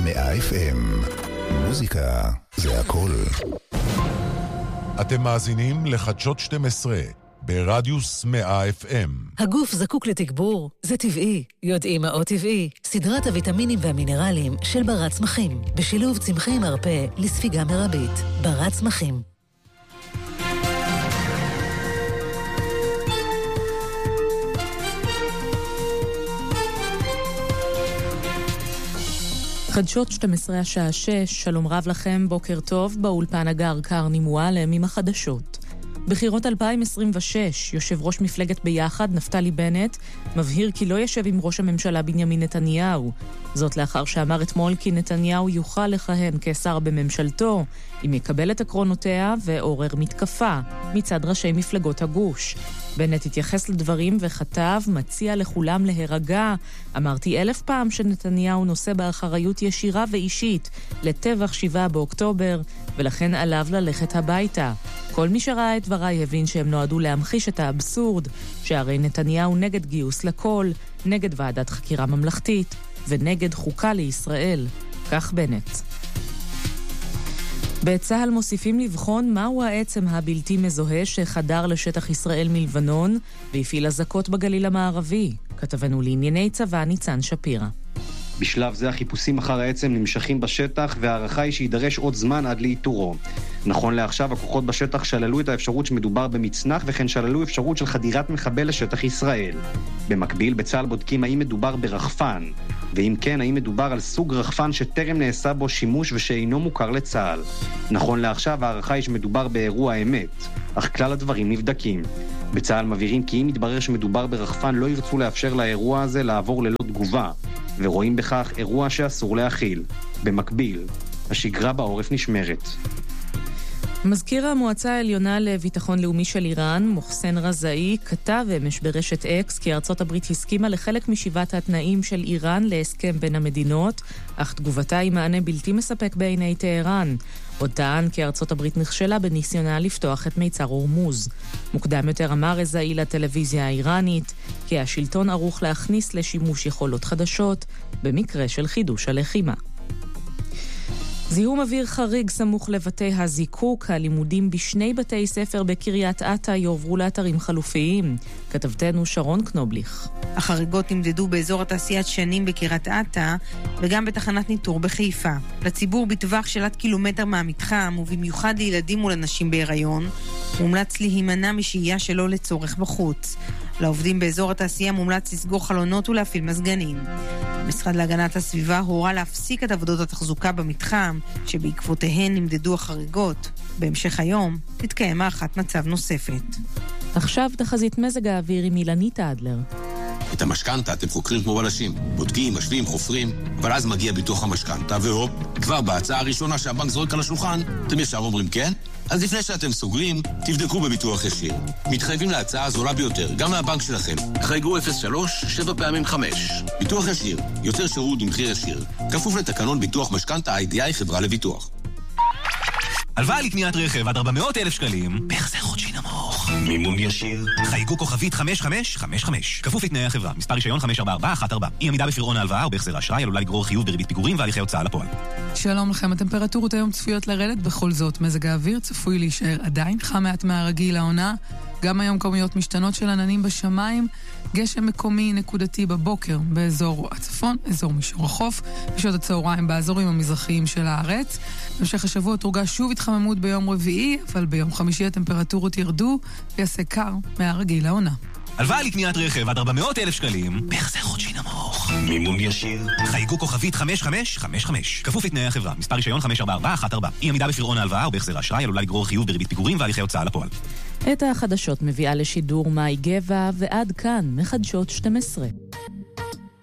100 FM. מוזיקה זה הכל. אתם מאזינים לחדשות 12 ברדיוס 100 FM. הגוף זקוק לתגבור, זה טבעי. יודעים מה עוד טבעי? סדרת הוויטמינים והמינרלים של ברת צמחים, בשילוב צמחי מרפא לספיגה מרבית. ברת צמחים. חדשות 12 השעה 6, שלום רב לכם, בוקר טוב, באולפן הגר קרני מועלם עם החדשות. בחירות 2026, יושב ראש מפלגת ביחד, נפתלי בנט, מבהיר כי לא ישב עם ראש הממשלה בנימין נתניהו. זאת לאחר שאמר אתמול כי נתניהו יוכל לכהן כשר בממשלתו, אם יקבל את עקרונותיה ועורר מתקפה מצד ראשי מפלגות הגוש. בנט התייחס לדברים וכתב, מציע לכולם להירגע. אמרתי 1000 פעם שנתניהו נושא באחריות ישירה ואישית לטבח 7 באוקטובר, ולכן עליו ללכת הביתה. כל מי שראה את דבריי הבין שהם נועדו להמחיש את האבסורד, שהרי נתניהו נגד גיוס לכל, נגד ועדת חקירה ממלכתית ונגד חוקה לישראל. כך בנט. בצהל מוסיפים לבחון מהו העצם הבלתי מזוהה שחדר לשטח ישראל מלבנון והפעיל אזעקות בגליל המערבי. כתבנו לענייני צבא ניצן שפירא. בשלב זה החיפושים אחר העצם נמשכים בשטח, והערכה היא שידרש עוד זמן עד לאיתורו. נכון לעכשיו, הכוחות בשטח שללו את האפשרות שמדובר במצנח, וכן שללו אפשרות של חדירת מחבל לשטח ישראל. במקביל, בצה"ל בודקים האם מדובר ברחפן, ואם כן, האם מדובר על סוג רחפן שטרם נעשה בו שימוש ושאינו מוכר לצה"ל. נכון לעכשיו, הערכה היא שמדובר באירוע אמת, אך כלל הדברים נבדקים. בצה"ל מבהירים כי אם מתברר שמדובר ברחפן, לא ירצו לאפשר לאירוע הזה לעבור ללא תגובה, ורואים בכך אירוע שאסור להכיל. במקביל, השגרה בעורף נשמרת. מזכיר המועצה העליונה לביטחון לאומי של איראן, מוחסן רזאי, כתב אמש ברשת אקס כי ארצות הברית הסכימה לחלק משבעת התנאים של איראן להסכם בין המדינות, אך תגובתה היא מענה בלתי מספק בעיני טהרן. עוד טען כי ארצות הברית נכשלה בניסיונה לפתוח את מיצר הורמוז. מוקדם יותר אמר רזאי לטלוויזיה האיראנית כי השלטון ערוך להכניס לשימוש יכולות חדשות במקרה של חידוש הלחימה. זיהום אוויר חריג סמוך לבתי הזיקוק, הלימודים בשני בתי ספר בקריית אתא יועברו לאתרים חלופיים. כתבתנו שרון קנובליך. החריגות נמדדו באזור התעשיית שנים בקריית אתא וגם בתחנת ניטור בחיפה. לציבור בטווח של עד קילומטר מהמתחם, ובמיוחד לילדים ולנשים בהיריון, מומלץ להימנע משהייה שלא לצורך בחוץ. לעובדים באזור התעשייה מומלץ לסגור חלונות ולהפעיל מזגנים. המשרד להגנת הסביבה הורה להפסיק את עבודות התחזוקה במתחם, שבעקבותיהן נמדדו החריגות. בהמשך היום תתקיים הערכת מצב נוספת. עכשיו תחזית מזג האוויר עם אילנית אדלר. את המשכנתה אתם חוקרים כמו בלשים, בודקים, משווים, חופרים, אבל אז מגיע ביטוח המשכנתה, והופ, כבר בהצעה הראשונה שהבנק זורק על השולחן, אתם ישר אומרים כן? אז לפני שאתם סוגרים, תבדקו בביטוח ישיר. מתחייבים להצעה הזולה ביותר, גם מהבנק שלכם. חייגו 03 7 פעמים 5. ביטוח ישיר, יותר שירות במחיר ישיר. כפוף לתקנון ביטוח משכנתה IDI חברה לביטוח. הלוואה לקניית רכב עד 400,000 שקלים, בהחזר חודשי נמוך. מימון ישיר. חייגו כוכבית 5555. כפוף לתנאי החברה. מספר רישיון 54414. אי עמידה בפירעון ההלוואה או בהחזר האשראי עלולה לגרור חיוב בריבית פיגורים והליכי הוצאה לפועל. שלום לכם, הטמפרטורות היום צפויות לרדת, בכל זאת מזג האוויר צפוי להישאר עדיין חם מעט מהרגיל לעונה. גם היום כמויות משתנות של עננים בשמיים, גשם מקומי נקודתי בבוקר באזור הצפון, אזור מישור החוף, בשעות הצהריים באזורים המזרחיים של הארץ. במשך השבוע תורגש שוב התחממות ביום רביעי, אבל ביום חמישי הטמפרטורות ירדו ויעשה קר מהרגיל לעונה. הלוואה לקניית רכב עד 400,000 שקלים, בהחזר חודשי נמוך. מימון ישיר. חייגו כוכבית 5555. כפוף לתנאי החברה. מספר רישיון 54414. אי עמידה בפירעון ההלוואה או בהחזר האשראי עלולה לגרור חיוב בריבית פיגורים והליכי הוצאה לפועל. את החדשות מביאה לשידור מאי גבע, ועד כאן מחדשות 12.